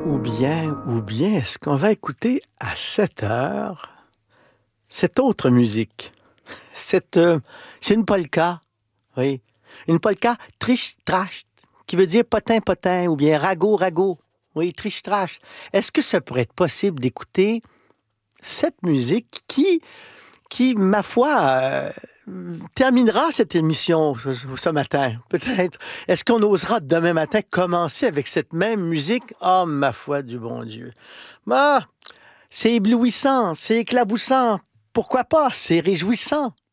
Ou bien, est-ce qu'on va écouter à 7 heures cette autre musique? C'est une polka, oui. Une polka triche-trache, qui veut dire potin-potin, ou bien ragot-ragot. Oui, triche-trache. Est-ce que ça pourrait être possible d'écouter cette musique qui, ma foi, terminera cette émission ce matin, peut-être. Est-ce qu'on osera demain matin commencer avec cette même musique? Oh, ma foi du bon Dieu. Ah, c'est éblouissant, c'est éclaboussant. Pourquoi pas? C'est réjouissant.